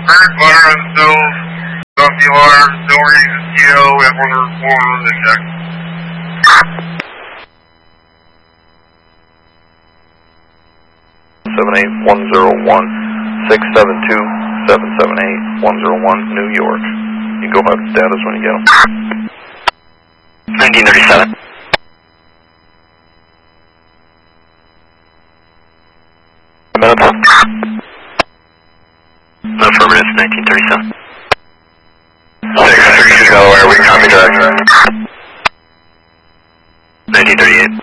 Fire on Stills, WR, still reading GO at 104 index. Seven 8101 672 778 101 New York. You can go by the status when you get them. 1937. Minutes. No affirmative, 1937. 632 Delaware, we copy direct. 1938.